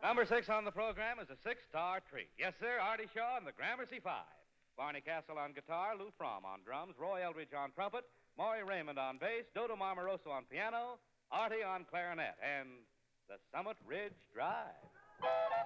Number 6 on the program is a six-star treat. Yes, sir, Artie Shaw and the Gramercy Five. Barney Castle on guitar, Lou Fromm on drums, Roy Eldridge on trumpet, Maury Raymond on bass, Dodo Marmoroso on piano, Artie on clarinet, and the Summit Ridge Drive.